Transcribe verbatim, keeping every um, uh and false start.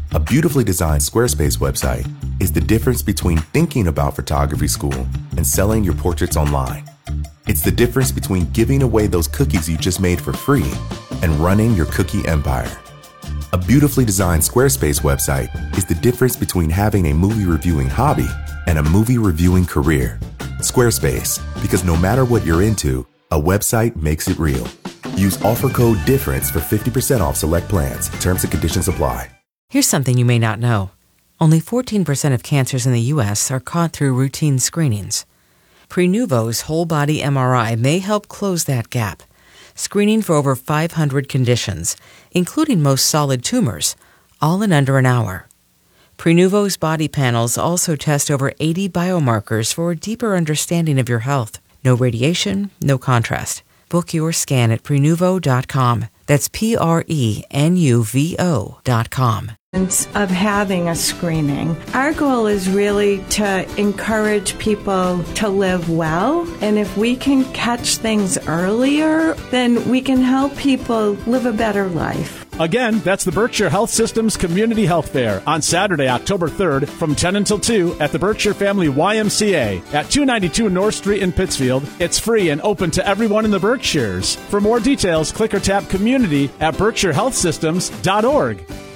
A beautifully designed Squarespace website is the difference between thinking about photography school and selling your portraits online. It's the difference between giving away those cookies you just made for free and running your cookie empire. A beautifully designed Squarespace website is the difference between having a movie reviewing hobby and a movie reviewing career. Squarespace, because no matter what you're into, a website makes it real. Use offer code DIFFERENCE for fifty percent off select plans. Terms and conditions apply. Here's something you may not know. Only fourteen percent of cancers in the U S are caught through routine screenings. Prenuvo's whole-body M R I may help close that gap, screening for over five hundred conditions, including most solid tumors, all in under an hour. Prenuvo's body panels also test over eighty biomarkers for a deeper understanding of your health. No radiation, no contrast. Book your scan at Prenuvo dot com. That's P R E N U V O dot com. Of having a screening. Our goal is really to encourage people to live well, and if we can catch things earlier, then we can help people live a better life. Again, that's the Berkshire Health Systems Community Health Fair on Saturday, October third from ten until two at the Berkshire Family Y M C A at two ninety-two North Street in Pittsfield. It's free and open to everyone in the Berkshires. For more details, click or tap community at berkshire health systems dot org.